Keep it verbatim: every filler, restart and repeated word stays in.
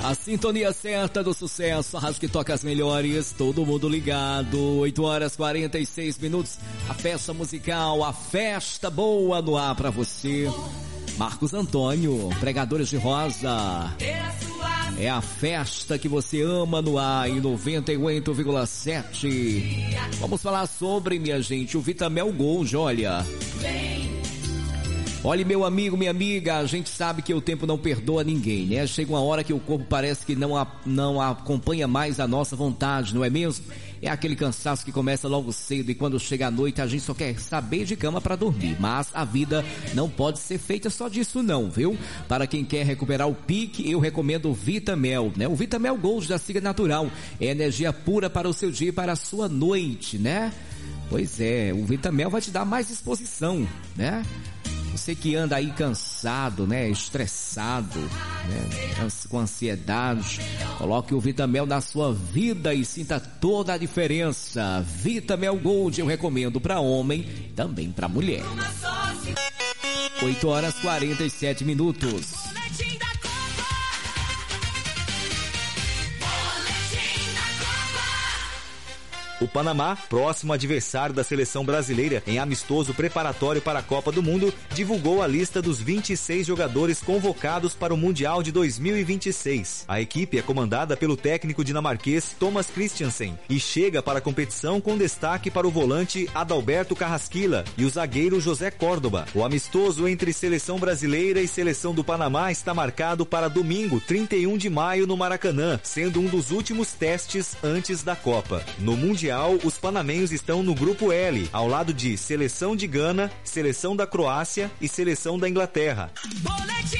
A sintonia certa do sucesso, a rádio que toca as melhores, todo mundo ligado, oito horas e quarenta e seis minutos, a festa musical, a festa boa no ar pra você. Marcos Antônio, Pregadores de Rosa, é a festa que você ama no ar em noventa e oito vírgula sete. Vamos falar sobre, minha gente, o Vitamel Gold, olha. Olha, meu amigo, minha amiga, a gente sabe que o tempo não perdoa ninguém, né? Chega uma hora que o corpo parece que não, a, não acompanha mais a nossa vontade, não é mesmo? É aquele cansaço que começa logo cedo e quando chega a noite a gente só quer saber de cama para dormir. Mas a vida não pode ser feita só disso não, viu? Para quem quer recuperar o pique, eu recomendo o Vitamel, né? O Vitamel Gold da Siga Natural é energia pura para o seu dia e para a sua noite, né? Pois é, o Vitamel vai te dar mais disposição, né? Você que anda aí cansado, né, estressado, né, com ansiedade, coloque o Vitamel na sua vida e sinta toda a diferença. Vitamel Gold eu recomendo para homem, também para mulher. oito horas e quarenta e sete minutos. O Panamá, próximo adversário da seleção brasileira em amistoso preparatório para a Copa do Mundo, divulgou a lista dos vinte e seis jogadores convocados para o Mundial de dois mil e vinte e seis. A equipe é comandada pelo técnico dinamarquês Thomas Christiansen e chega para a competição com destaque para o volante Adalberto Carrasquilla e o zagueiro José Córdoba. O amistoso entre seleção brasileira e seleção do Panamá está marcado para domingo, trinta e um de maio, no Maracanã, sendo um dos últimos testes antes da Copa. No Mundial, os panamenhos estão no grupo L, ao lado de seleção de Gana, seleção da Croácia e seleção da Inglaterra. Boletim